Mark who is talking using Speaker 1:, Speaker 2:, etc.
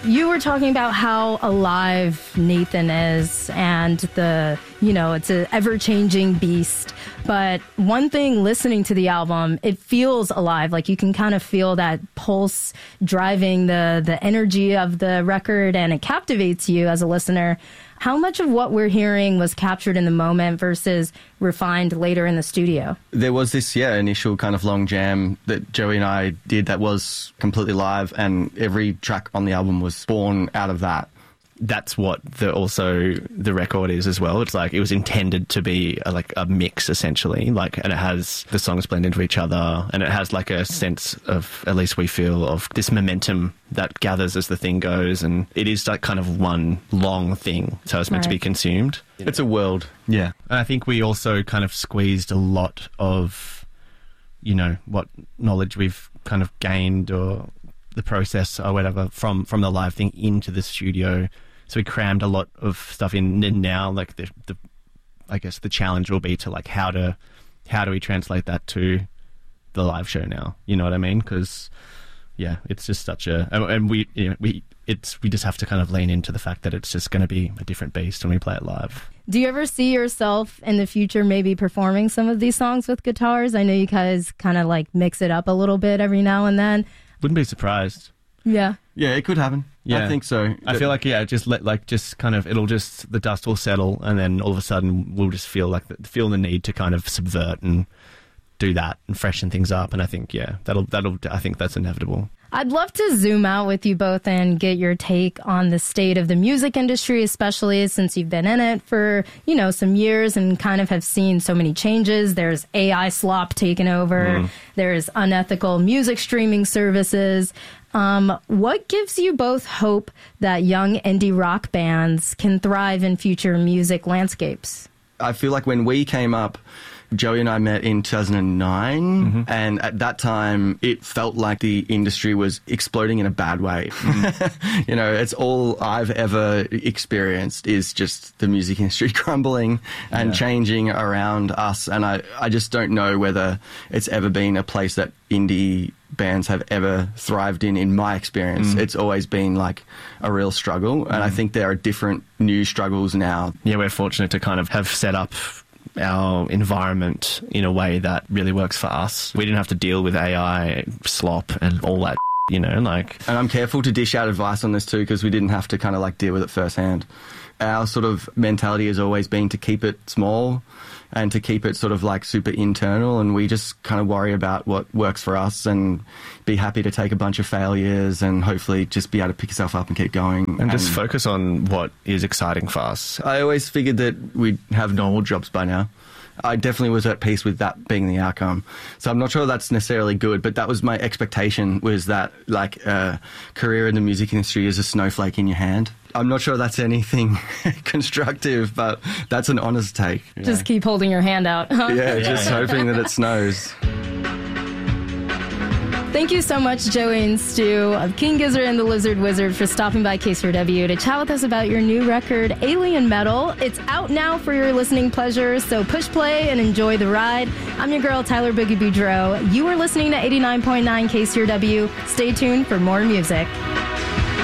Speaker 1: You were talking about how alive Nathan is and it's an ever-changing beast. But one thing, listening to the album, it feels alive. Like you can kind of feel that pulse driving the energy of the record, and it captivates you as a listener. How much of what we're hearing was captured in the moment versus refined later in the studio?
Speaker 2: There was this, initial kind of long jam that Joey and I did that was completely live, and every track on the album was born out of that.
Speaker 3: That's what the record is as well. It's like it was intended to be a mix essentially, and it has the songs blend into each other, and it has like a sense of, at least we feel, of this momentum that gathers as the thing goes, and it is like kind of one long thing, so it's meant to be consumed.
Speaker 2: It's a world.
Speaker 3: Yeah. And I think we also kind of squeezed a lot of, what knowledge we've kind of gained or the process or whatever from the live thing into the studio. So we crammed a lot of stuff in, and now I guess the challenge will be to how do we translate that to the live show now? You know what I mean? Because it's just such and we just have to kind of lean into the fact that it's just going to be a different beast when we play it live.
Speaker 1: Do you ever see yourself in the future maybe performing some of these songs with guitars? I know you guys kind of mix it up a little bit every now and then.
Speaker 3: Wouldn't be surprised.
Speaker 1: Yeah.
Speaker 2: Yeah, it could happen. Yeah. I think so.
Speaker 3: I feel the dust will settle, and then all of a sudden we'll just feel the need to kind of subvert and do that and freshen things up. And I think, I think that's inevitable.
Speaker 1: I'd love to zoom out with you both and get your take on the state of the music industry, especially since you've been in it for, some years and kind of have seen so many changes. There's AI slop taking over. There's unethical music streaming services. What gives you both hope that young indie rock bands can thrive in future music landscapes?
Speaker 2: I feel like when we came up, Joey and I met in 2009, and at that time, it felt like the industry was exploding in a bad way. It's all I've ever experienced is just the music industry crumbling and changing around us, and I just don't know whether it's ever been a place that indie bands have ever thrived in my experience. It's always been a real struggle, and I think there are different new struggles now.
Speaker 3: Yeah, we're fortunate to kind of have set up our environment in a way that really works for us. We didn't have to deal with AI slop and all that, And
Speaker 2: I'm careful to dish out advice on this too, because we didn't have to kind of deal with it firsthand. Our sort of mentality has always been to keep it small and to keep it sort of super internal, and we just kind of worry about what works for us and be happy to take a bunch of failures and hopefully just be able to pick yourself up and keep going.
Speaker 3: And just focus on what is exciting for us.
Speaker 2: I always figured that we'd have normal jobs by now. I definitely was at peace with that being the outcome. So I'm not sure that's necessarily good, but that was my expectation, was that a career in the music industry is a snowflake in your hand. I'm not sure that's anything constructive, but that's an honest take.
Speaker 1: Just keep holding your hand out. Huh?
Speaker 2: Yeah, just hoping that it snows.
Speaker 1: Thank you so much, Joey and Stu of King Gizzard and the Lizard Wizard, for stopping by KCRW to chat with us about your new record, Alien Metal. It's out now for your listening pleasure, so push play and enjoy the ride. I'm your girl, Tyler Boogie Boudreaux. You are listening to 89.9 KCRW. Stay tuned for more music.